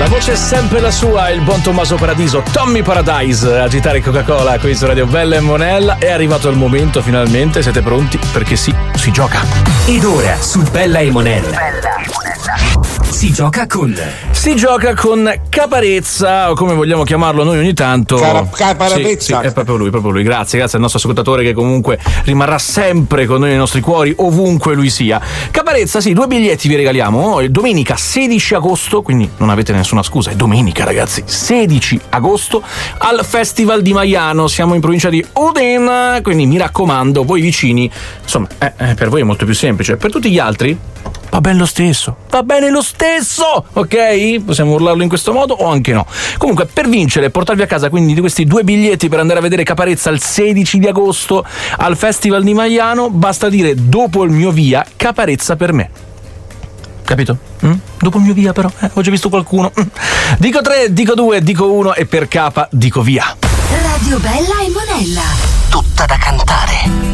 voce è sempre la sua, il buon Tommaso Paradiso, Tommy Paradise, agitare Coca-Cola qui su Radio Bella e Monella. È arrivato il momento, finalmente, siete pronti? Perché sì, si gioca. Ed ora su Bella e Monella si gioca con Caparezza, o come vogliamo chiamarlo noi ogni tanto. Caparezza. Sì, è proprio lui. Grazie al nostro ascoltatore che comunque rimarrà sempre con noi nei nostri cuori, ovunque lui sia. Caparezza, sì, 2 biglietti vi regaliamo. Domenica 16 agosto, quindi non avete nessuna scusa, è domenica ragazzi, 16 agosto al Festival di Maiano. Siamo in provincia di Udine, quindi mi raccomando, voi vicini, insomma, per voi è molto più semplice, per tutti gli altri va bene lo stesso, ok? Possiamo urlarlo in questo modo o anche no. Comunque, per vincere e portarvi a casa quindi di questi 2 biglietti per andare a vedere Caparezza il 16 di agosto al Festival di Maiano, basta dire dopo il mio via Caparezza per me. Capito? Dopo il mio via però, ho già visto qualcuno. Dico 3, dico 2, dico 1 e per Capa dico via. Radio Bella e Monella. tutta da cantare.